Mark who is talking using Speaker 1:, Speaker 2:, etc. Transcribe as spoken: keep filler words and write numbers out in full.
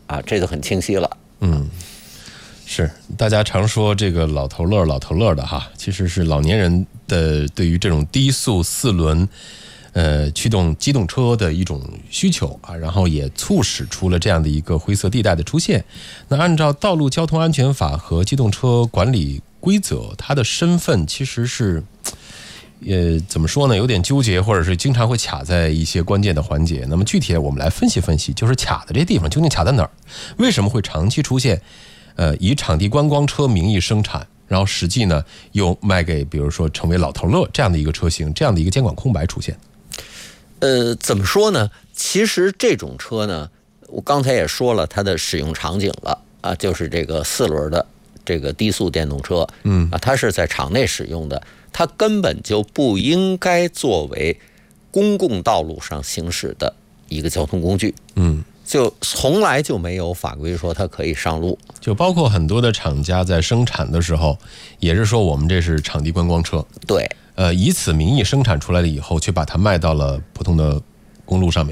Speaker 1: 啊，这就很清晰了。
Speaker 2: 嗯，是大家常说这个老头乐老头乐的哈，其实是老年人的对于这种低速四轮呃驱动机动车的一种需求啊，然后也促使出了这样的一个灰色地带的出现。那按照道路交通安全法和机动车管理规则，它的身份其实是呃，怎么说呢？有点纠结，或者是经常会卡在一些关键的环节。那么具体我们来分析分析，就是卡的这地方究竟卡在哪儿？为什么会长期出现呃以场地观光车名义生产，然后实际呢又卖给比如说成为老头乐这样的一个车型，这样的一个监管空白出现？
Speaker 1: 呃，怎么说呢？其实这种车呢，我刚才也说了，它的使用场景了啊，就是这个四轮的这个低速电动车，嗯啊，它是在场内使用的。它根本就不应该作为公共道路上行驶的一个交通工具，嗯，就从来就没有法规说它可以上路。
Speaker 2: 就包括很多的厂家在生产的时候，也是说我们这是场地观光车，
Speaker 1: 对，
Speaker 2: 呃，以此名义生产出来了以后，却把它卖到了普通的公路上面。